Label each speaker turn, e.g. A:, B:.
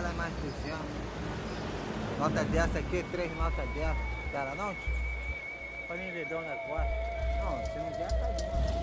A: sai mais 200. Nota dessa aqui, 3 notas dessa. Dela não, tio?
B: Pra mim ver um negócio.
A: Não, se não der, tá bom.